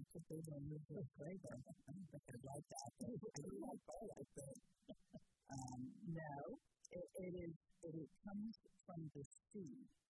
that's a big one with the flavor. I don't think I like that. I do like both, I think. No, it comes from the seed.